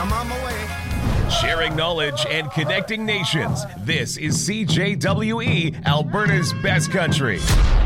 I'm on my way. Sharing knowledge and connecting nations. This is CJWE, Alberta's best country.